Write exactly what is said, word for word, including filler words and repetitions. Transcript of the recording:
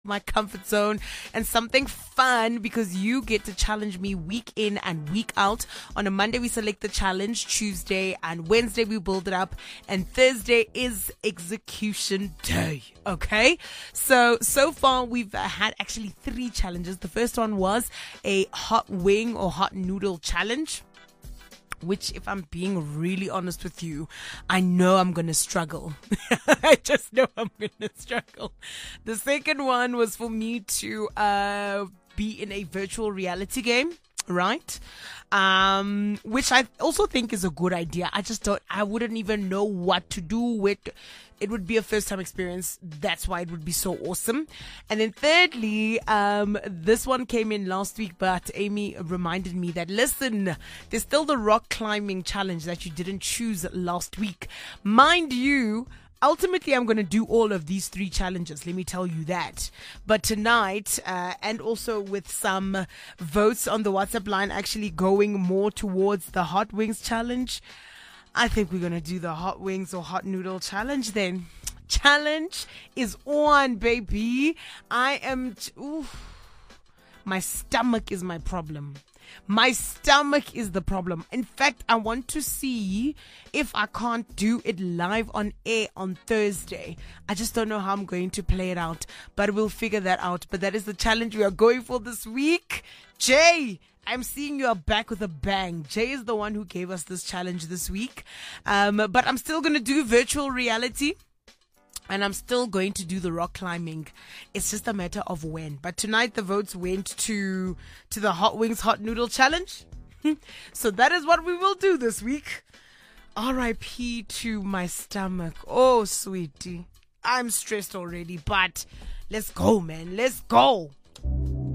my comfort zone and something fun because you get to challenge me week in and week out. On a Monday, we select the challenge. Tuesday and Wednesday, we build it up. And Thursday is execution day. Okay. So, so far we've had actually three challenges. The first one was a hot wing or hot noodle challenge, which, if I'm being really honest with you, I know I'm going to struggle. I just know I'm going to struggle. The second one was for me to uh, be in a virtual reality game, right? Um, which I also think is a good idea. I just don't, I wouldn't even know what to do with. It would be a first time experience. That's why it would be so awesome. And then thirdly, um, this one came in last week, but Amy reminded me that, listen, there's still the rock climbing challenge that you didn't choose last week. Mind you, ultimately, I'm going to do all of these three challenges. Let me tell you that. But tonight, uh, and also with some votes on the WhatsApp line actually going more towards the hot wings challenge, I think we're going to do the hot wings or hot noodle challenge then. Challenge is on, baby. I am... Ooh, my stomach is my problem. My stomach is the problem. In fact, I want to see if I can't do it live on air on Thursday. I just don't know how I'm going to play it out, but we'll figure that out. But that is the challenge we are going for this week. Jay, I'm seeing you are back with a bang. Jay is the one who gave us this challenge this week. Um, but I'm still going to do virtual reality. And I'm still going to do the rock climbing. It's just a matter of when. But tonight the votes went to to the Hot Wings Hot Noodle Challenge. So that is what we will do this week. R I P to my stomach. Oh, sweetie. I'm stressed already. But let's go, man. Let's go.